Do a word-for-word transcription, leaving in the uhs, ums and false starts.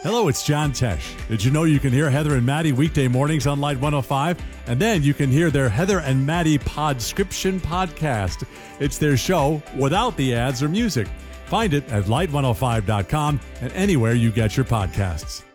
Hello, it's John Tesh. Did you know you can hear Heather and Maddie weekday mornings on Light one oh five? And then you can hear their Heather and Maddie Podscription podcast. It's their show without the ads or music. Find it at light one oh five dot com and anywhere you get your podcasts.